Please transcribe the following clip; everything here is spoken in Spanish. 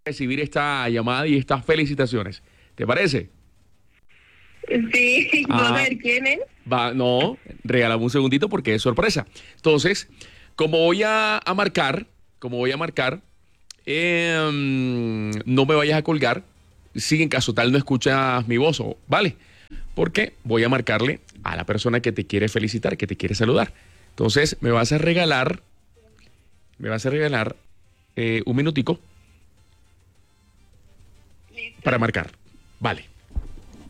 recibir esta llamada y estas felicitaciones. ¿Te parece? Sí, ¿puedo Ah, saber quién es? no, regálame un segundito porque es sorpresa. Entonces, como voy a marcar, no me vayas a colgar si en caso tal no escuchas mi voz, ¿vale? Porque voy a marcarle a la persona que te quiere felicitar, que te quiere saludar. Entonces, me vas a regalar un minutico Listo. para marcar. Vale.